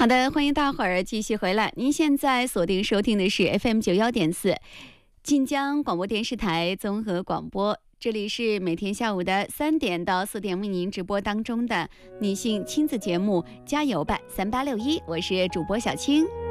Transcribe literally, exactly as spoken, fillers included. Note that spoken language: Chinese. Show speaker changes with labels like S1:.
S1: 好的，欢迎大伙儿继续回来。您现在锁定收听的是 F M 九幺点四，晋江广播电视台综合广播。这里是每天下午的三点到四点为您直播当中的女性亲子节目《加油吧三八六一》，我是主播小青。